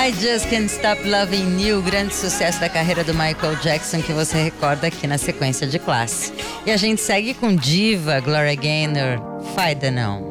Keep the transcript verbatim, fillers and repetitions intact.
I Just Can't Stop Loving You, grande sucesso da carreira do Michael Jackson, que você recorda aqui na sequência de classe. E a gente segue com diva Gloria Gaynor, Faida Não.